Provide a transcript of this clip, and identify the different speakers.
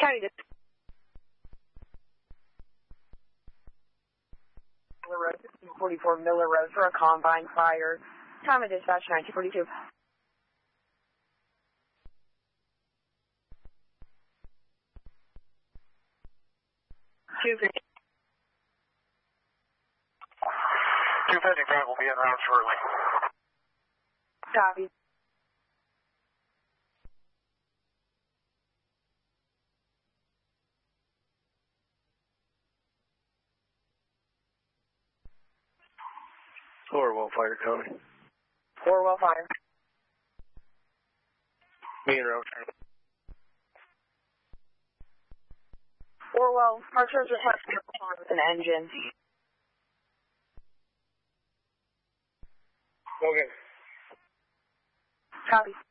Speaker 1: County Dispatch. Miller Road, 1644 Miller Road for a combine fire. Time of dispatch, 1942. 250.
Speaker 2: 255 will be en route shortly.
Speaker 1: Copy.
Speaker 3: Orwell Fire County.
Speaker 1: Orwell Fire.
Speaker 3: Me and route shortly.
Speaker 1: Orwell, Marshall's requesting with an engine.
Speaker 3: Okay.
Speaker 1: Copy.